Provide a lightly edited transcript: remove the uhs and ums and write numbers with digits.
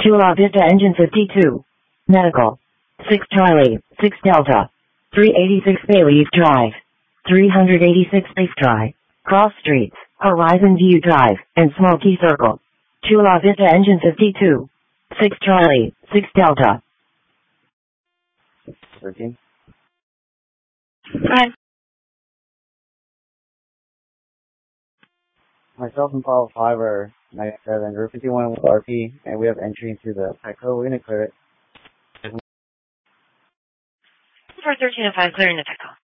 Chula Vista Engine 52. Medical. 6 Charlie, 6 Delta. 386 Bayleaf Drive. 386 Base Drive. Cross Streets, Horizon View Drive, and Smoky Circle. Chula Vista Engine 52. 6 Charlie, 6 Delta. 13. Hi. Myself and Follow 5 are 97. We're 51 with RP, and we have entry into the Petco. We're going to clear it. For 1305, clearing the Petco.